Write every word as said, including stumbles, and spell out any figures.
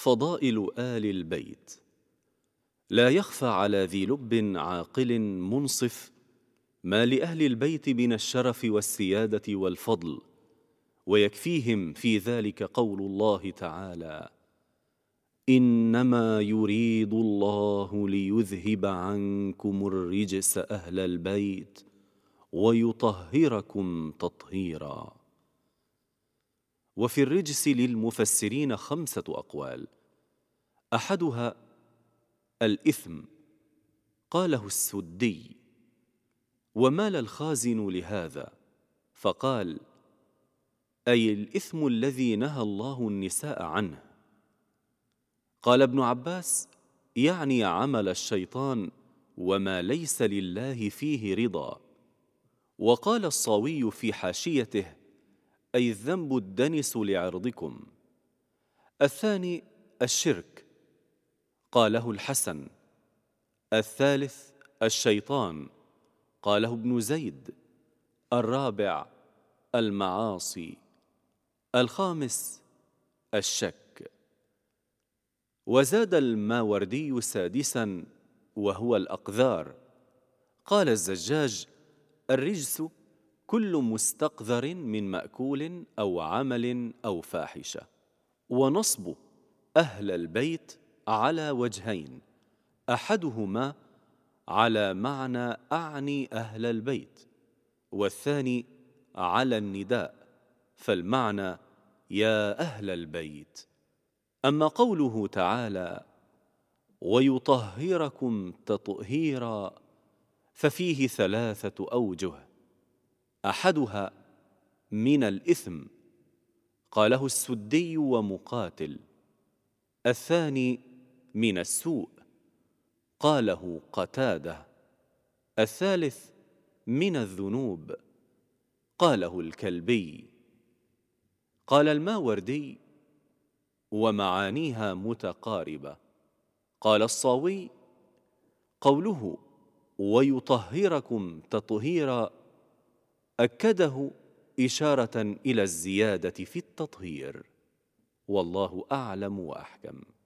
فضائل آل البيت. لا يخفى على ذي لب عاقل منصف ما لأهل البيت من الشرف والسيادة والفضل، ويكفيهم في ذلك قول الله تعالى: إنما يريد الله ليذهب عنكم الرجس أهل البيت ويطهركم تطهيرا. وفي الرجس للمفسرين خمسة أقوال، أحدها الإثم، قاله السدي، ومال الخازن لهذا فقال: أي الإثم الذي نهى الله النساء عنه. قال ابن عباس: يعني عمل الشيطان وما ليس لله فيه رضا. وقال الصاوي في حاشيته: أي الذنب الدنس لعرضكم. الثاني الشرك، قاله الحسن. الثالث الشيطان، قاله ابن زيد. الرابع المعاصي. الخامس الشك. وزاد الماوردي سادسا وهو الأقذار. قال الزجاج: الرجس كل مستقذر من مأكول أو عمل أو فاحشة. ونصب أهل البيت على وجهين، أحدهما على معنى أعني أهل البيت، والثاني على النداء، فالمعنى يا أهل البيت. أما قوله تعالى: ويطهركم تطهيرا، ففيه ثلاثة أوجه، أحدها من الإثم، قاله السدي ومقاتل. الثاني من السوء، قاله قتادة. الثالث من الذنوب، قاله الكلبي. قال الماوردي: ومعانيها متقاربة. قال الصاوي: قوله ويطهركم تطهيرا أكده إشارة إلى الزيادة في التطهير، والله أعلم وأحكم.